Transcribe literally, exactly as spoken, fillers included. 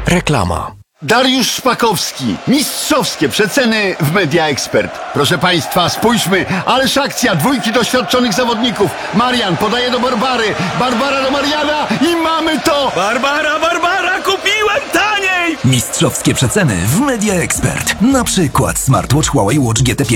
Reklama. Dariusz Szpakowski. Mistrzowskie przeceny w Media Expert. Proszę Państwa, spójrzmy, ależ akcja dwójki doświadczonych zawodników. Marian podaje do Barbary, Barbara do Mariana i mamy to! Barbara, Barbara, kupiłem taniej! Mistrzowskie przeceny w Media Expert. Na przykład smartwatch Huawei Watch G T pięć